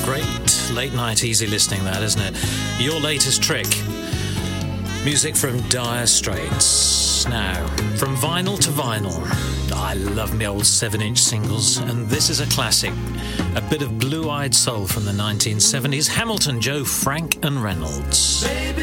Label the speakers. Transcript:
Speaker 1: Great late-night easy listening, that, isn't it? Your latest trick. Music from Dire Straits. Now, from vinyl to vinyl. I love me old 7-inch singles, and this is a classic. A bit of blue-eyed soul from the 1970s. Hamilton, Joe, Frank and Reynolds. Baby.